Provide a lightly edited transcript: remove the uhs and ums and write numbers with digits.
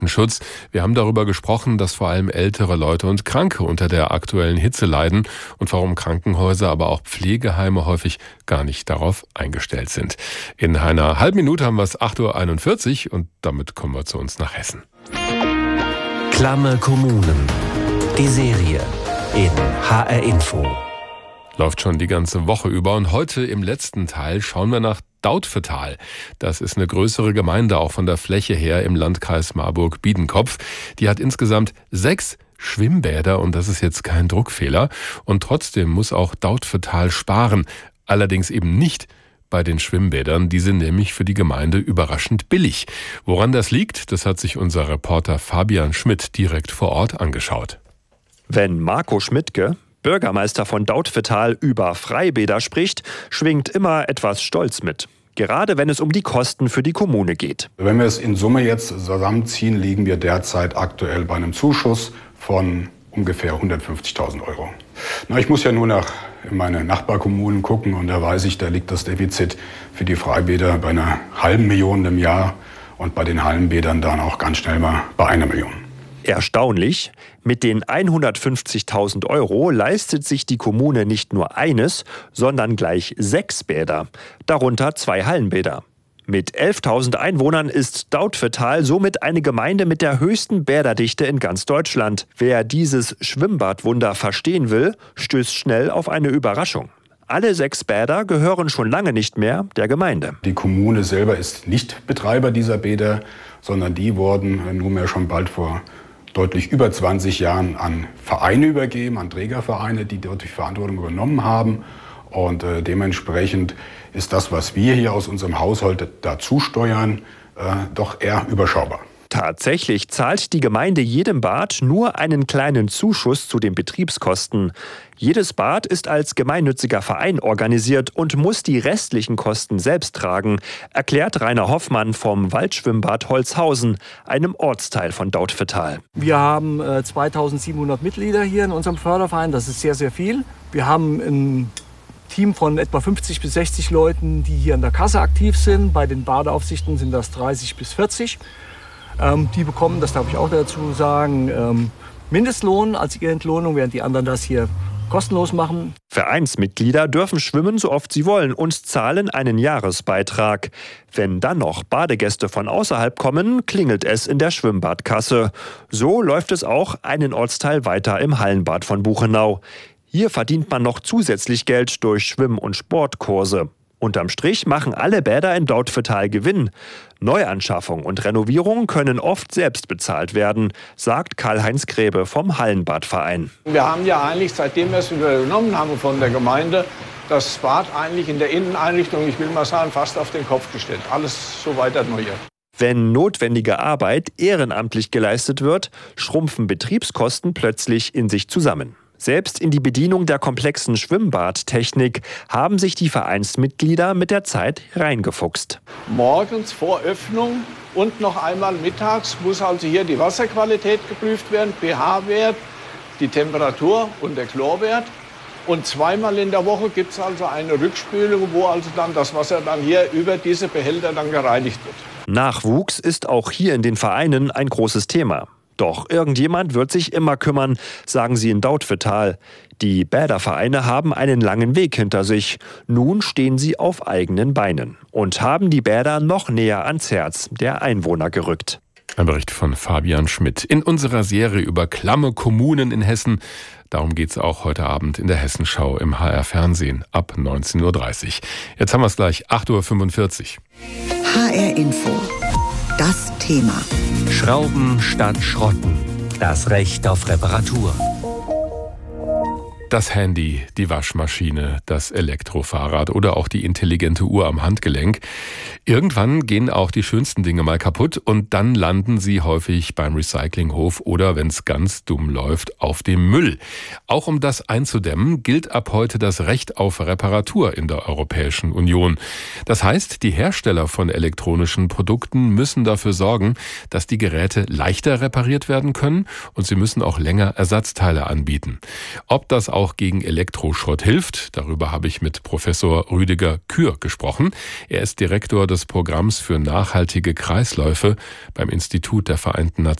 Schutz. Wir haben darüber gesprochen, dass vor allem ältere Leute und Kranke unter der aktuellen Hitze leiden und warum Krankenhäuser, aber auch Pflegeheime häufig gar nicht darauf eingestellt sind. In einer halben Minute haben wir es 8:41 Uhr und damit kommen wir zu uns nach Hessen. Klamme Kommunen. Die Serie in HR Info. Läuft schon die ganze Woche über und heute im letzten Teil schauen wir nach Dautphetal. Das ist eine größere Gemeinde, auch von der Fläche her im Landkreis Marburg-Biedenkopf. Die hat insgesamt 6 Schwimmbäder und das ist jetzt kein Druckfehler. Und trotzdem muss auch Dautphetal sparen. Allerdings eben nicht bei den Schwimmbädern. Die sind nämlich für die Gemeinde überraschend billig. Woran das liegt, das hat sich unser Reporter Fabian Schmidt direkt vor Ort angeschaut. Wenn Marco Schmidtke, Bürgermeister von Dautphetal, über Freibäder spricht, schwingt immer etwas Stolz mit. Gerade wenn es um die Kosten für die Kommune geht. Wenn wir es in Summe jetzt zusammenziehen, liegen wir derzeit aktuell bei einem Zuschuss von ungefähr 150.000 Euro. Ich muss ja nur in meine Nachbarkommunen gucken und da weiß ich, da liegt das Defizit für die Freibäder bei einer halben Million im Jahr und bei den Hallenbädern dann auch ganz schnell mal bei 1 Million. Erstaunlich, mit den 150.000 Euro leistet sich die Kommune nicht nur eines, sondern gleich 6 Bäder, darunter 2 Hallenbäder. Mit 11.000 Einwohnern ist Dautphetal somit eine Gemeinde mit der höchsten Bäderdichte in ganz Deutschland. Wer dieses Schwimmbadwunder verstehen will, stößt schnell auf eine Überraschung. Alle 6 Bäder gehören schon lange nicht mehr der Gemeinde. Die Kommune selber ist nicht Betreiber dieser Bäder, sondern die wurden nunmehr schon bald vor deutlich über 20 Jahren an Vereine übergeben, an Trägervereine, die dort die Verantwortung übernommen haben. Und dementsprechend ist das, was wir hier aus unserem Haushalt dazu steuern, doch eher überschaubar. Tatsächlich zahlt die Gemeinde jedem Bad nur einen kleinen Zuschuss zu den Betriebskosten. Jedes Bad ist als gemeinnütziger Verein organisiert und muss die restlichen Kosten selbst tragen, erklärt Rainer Hoffmann vom Waldschwimmbad Holzhausen, einem Ortsteil von Dautphetal. Wir haben 2700 Mitglieder hier in unserem Förderverein, das ist sehr, sehr viel. Wir haben ein Team von etwa 50 bis 60 Leuten, die hier in der Kasse aktiv sind. Bei den Badeaufsichten sind das 30 bis 40. Die bekommen, das darf ich auch dazu sagen, Mindestlohn als ihre Entlohnung, während die anderen das hier kostenlos machen. Vereinsmitglieder dürfen schwimmen, so oft sie wollen und zahlen einen Jahresbeitrag. Wenn dann noch Badegäste von außerhalb kommen, klingelt es in der Schwimmbadkasse. So läuft es auch einen Ortsteil weiter im Hallenbad von Buchenau. Hier verdient man noch zusätzlich Geld durch Schwimm- und Sportkurse. Unterm Strich machen alle Bäder in Dautphetal Gewinn. Neuanschaffung und Renovierung können oft selbst bezahlt werden, sagt Karl-Heinz Gräbe vom Hallenbadverein. Wir haben ja eigentlich, seitdem wir es übernommen haben von der Gemeinde, das Bad eigentlich in der Inneneinrichtung, ich will mal sagen, fast auf den Kopf gestellt. Alles so weiter neu. Wenn notwendige Arbeit ehrenamtlich geleistet wird, schrumpfen Betriebskosten plötzlich in sich zusammen. Selbst in die Bedienung der komplexen Schwimmbadtechnik haben sich die Vereinsmitglieder mit der Zeit reingefuchst. Morgens vor Öffnung und noch einmal mittags muss also hier die Wasserqualität geprüft werden, pH-Wert, die Temperatur und der Chlorwert. Und zweimal in der Woche gibt es also eine Rückspülung, wo also dann das Wasser dann hier über diese Behälter dann gereinigt wird. Nachwuchs ist auch hier in den Vereinen ein großes Thema. Doch irgendjemand wird sich immer kümmern, sagen sie in Dautphetal. Die Bädervereine haben einen langen Weg hinter sich. Nun stehen sie auf eigenen Beinen und haben die Bäder noch näher ans Herz der Einwohner gerückt. Ein Bericht von Fabian Schmidt in unserer Serie über klamme Kommunen in Hessen. Darum geht es auch heute Abend in der Hessenschau im HR-Fernsehen ab 19:30 Uhr. Jetzt haben wir es gleich, 8:45 Uhr. HR Info. Das Thema. Schrauben statt Schrotten. Das Recht auf Reparatur. Das Handy, die Waschmaschine, das Elektrofahrrad oder auch die intelligente Uhr am Handgelenk. Irgendwann gehen auch die schönsten Dinge mal kaputt und dann landen sie häufig beim Recyclinghof oder, wenn es ganz dumm läuft, auf dem Müll. Auch um das einzudämmen, gilt ab heute das Recht auf Reparatur in der Europäischen Union. Das heißt, die Hersteller von elektronischen Produkten müssen dafür sorgen, dass die Geräte leichter repariert werden können und sie müssen auch länger Ersatzteile anbieten. Ob das auch gegen Elektroschrott hilft. Darüber habe ich mit Professor Rüdiger Kür gesprochen. Er ist Direktor des Programms für nachhaltige Kreisläufe beim Institut der Vereinten Nationen.